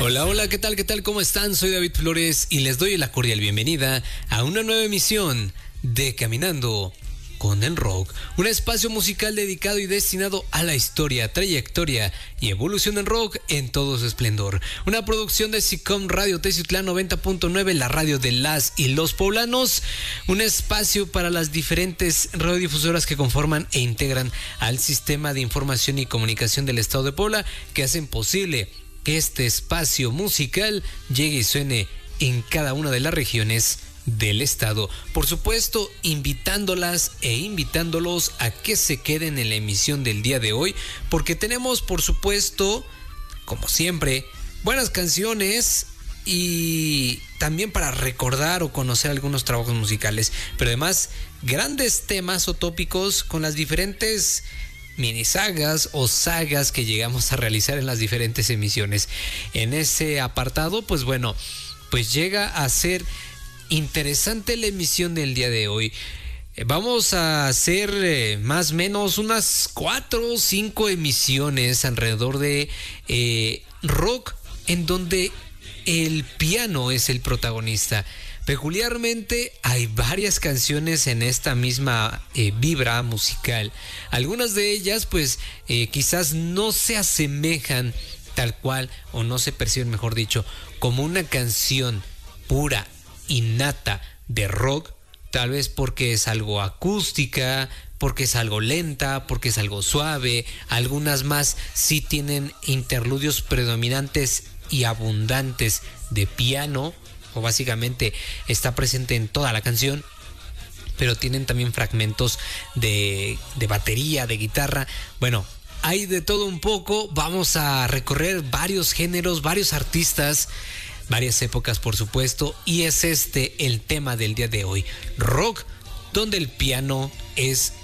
Hola, hola, ¿qué tal? ¿Qué tal? ¿Cómo están? Soy David Flores y les doy la cordial bienvenida a una nueva emisión de Caminando con el Rock, un espacio musical dedicado y destinado a la historia, trayectoria y evolución del rock en todo su esplendor. Una producción de SICOM Radio Teciutlán 90.9, la radio de las y los poblanos, un espacio para las diferentes radiodifusoras que conforman e integran al sistema de información y comunicación del estado de Puebla, que hacen posible que este espacio musical llegue y suene en cada una de las regiones del estado. Por supuesto, invitándolas e invitándolos a que se queden en la emisión del día de hoy, porque tenemos, por supuesto, como siempre, buenas canciones y también para recordar o conocer algunos trabajos musicales, pero además grandes temas o tópicos con las diferentes mini sagas o sagas que llegamos a realizar en las diferentes emisiones. En ese apartado, pues bueno, pues llega a ser interesante la emisión del día de hoy. Vamos a hacer más o menos unas 4 o 5 emisiones alrededor de rock en donde el piano es el protagonista. Peculiarmente hay varias canciones en esta misma vibra musical. Algunas de ellas pues quizás no se asemejan tal cual, o no se perciben, mejor dicho, como una canción pura, innata de rock, tal vez porque es algo acústica, porque es algo lenta, porque es algo suave. Algunas más sí tienen interludios predominantes y abundantes de piano, o básicamente está presente en toda la canción, pero tienen también fragmentos de batería, de guitarra. Bueno, hay de todo un poco. Vamos a recorrer varios géneros, varios artistas, varias épocas, por supuesto, y es este el tema del día de hoy: rock donde el piano es